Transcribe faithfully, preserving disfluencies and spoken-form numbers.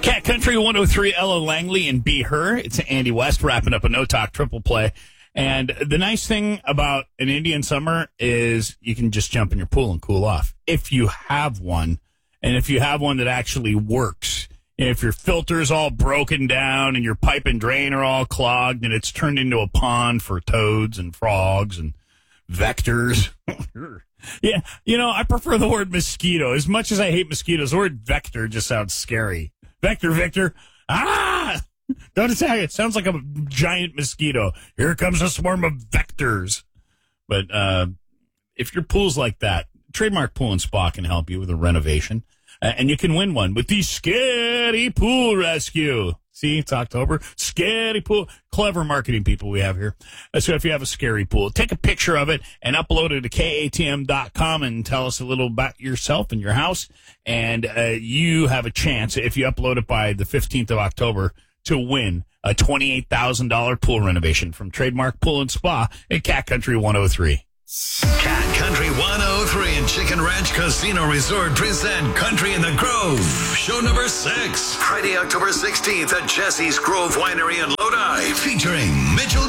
Cat Country one oh three, Ella Langley and Be Her. It's Andy West wrapping up a No Talk triple play. And the nice thing about an Indian summer is you can just jump in your pool and cool off if you have one. And if you have one that actually works. If your filter's all broken down and your pipe and drain are all clogged and it's turned into a pond for toads and frogs and vectors. Yeah, you know, I prefer the word mosquito. As much as I hate mosquitoes, the word vector just sounds scary. Vector, Victor. Ah! Don't attack it. Sounds like a giant mosquito. Here comes a swarm of vectors. But uh, if your pool's like that, Trademark Pool and Spa can help you with a renovation. Uh, and you can win one with the Scary Pool Rescue. See, it's October. Scary Pool. Clever marketing people we have here. Uh, so if you have a scary pool, take a picture of it and upload it to K A T M dot com and tell us a little about yourself and your house. And uh, you have a chance, if you upload it by the fifteenth of October, to win a twenty-eight thousand dollars pool renovation from Trademark Pool and Spa at Cat Country one oh three. Cat Country one oh three and Chicken Ranch Casino Resort present Country in the Grove, show number six. Friday, October sixteenth at Jesse's Grove Winery in Lodi, featuring Mitchell